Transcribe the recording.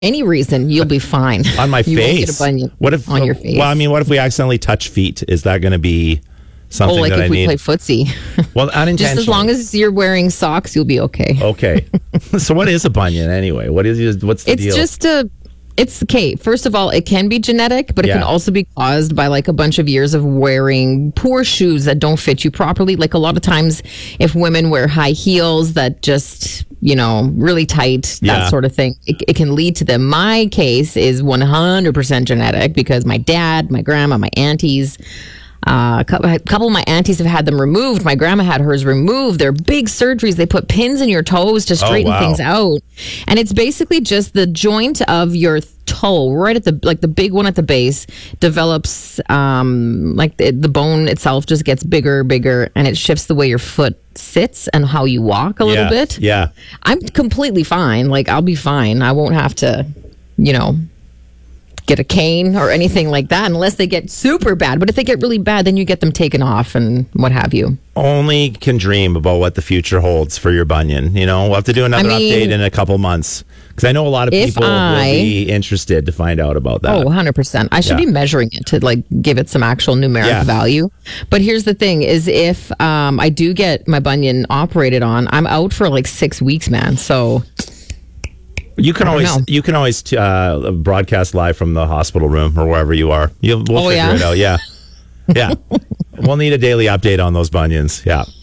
any reason, you'll be fine. On my You face. won't get a bunion What if on your face? Well, I mean, what if we accidentally touch feet? Is that going to be something like that if I we need? play footsie. Well, unintentionally. Just as long as you're wearing socks, you'll be okay. Okay. So what is a bunion anyway? What's the deal? It's okay. First of all, it can be genetic, but it can Yeah. also be caused by like a bunch of years of wearing poor shoes that don't fit you properly. Like a lot of times, if women wear high heels that just, really tight, Yeah. that sort of thing, it can lead to them. My case is 100% genetic because my dad, my grandma, my aunties, a couple of my aunties have had them removed. My grandma had hers removed. They're big surgeries. They put pins in your toes to straighten wow. things out. And it's basically just the joint of your toe, right at the big one at the base, develops the bone itself just gets bigger, and it shifts the way your foot sits and how you walk a little bit. Yeah. I'm completely fine. Like, I'll be fine. I won't have to, get a cane or anything like that unless they get super bad. But if they get really bad, then you get them taken off and what have you. Only can dream about what the future holds for your bunion. We'll have to do another update in a couple months because I know a lot of people will be interested to find out about that. Oh, 100%. I should be measuring it to give it some actual numeric value. But here's the thing is if I do get my bunion operated on, I'm out for 6 weeks, man. So you can always broadcast live from the hospital room or wherever you are. We'll figure it out. Yeah. Yeah. We'll need a daily update on those bunions. Yeah.